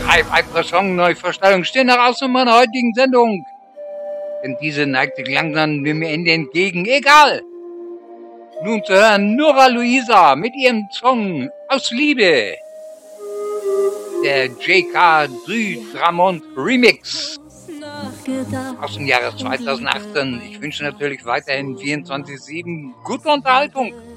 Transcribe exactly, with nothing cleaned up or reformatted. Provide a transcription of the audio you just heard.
drei weitere Song-Neuvorstellungen stehen noch aus in meiner heutigen Sendung. Denn diese neigt sich langsam dem Ende entgegen. Egal. Nun zu hören Nora Luisa mit ihrem Song Aus Liebe. Der J K Dramont Remix. Aus dem Jahre zweitausendachtzehn. Ich wünsche natürlich weiterhin vierundzwanzig sieben gute Unterhaltung.